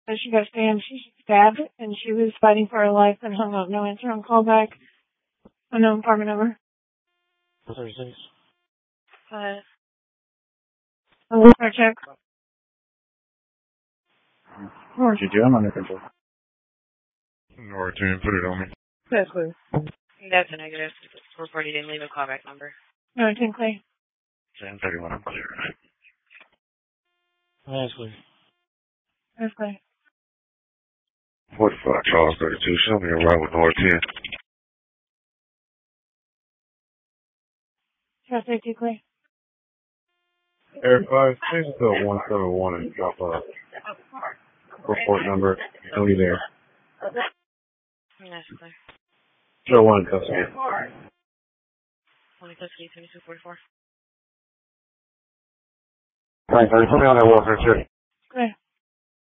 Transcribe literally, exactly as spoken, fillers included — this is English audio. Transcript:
So she got stabbed. She stabbed, and she was fighting for her life and hung up. No answer on callback. Unknown apartment number. thirty-six. Uh, I'll start check. What'd you do? I'm under control. Nora ten, put it on me. That's clear. That's a negative. Report you didn't leave a callback number. No, ten clear. ten thirty-one, I'm clear. That's clear. That's clear. forty-five, Charles thirty-two, show me a ride with Nora ten. Charles thirty-two clear. Air five, six to one seven one and drop a report number. I'll be there. That's clear. Show one in custody. One custody, twenty-two forty-four. Alright, put me on that welfare check.